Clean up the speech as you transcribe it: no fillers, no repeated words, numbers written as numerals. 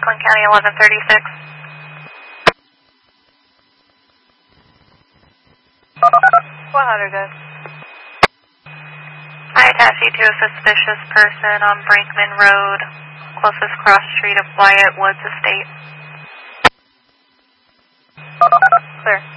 Franklin County 1136. What hunter does? I attach you to a suspicious person on Brinkman Road, closest cross street of Wyatt Woods Estate. Clear.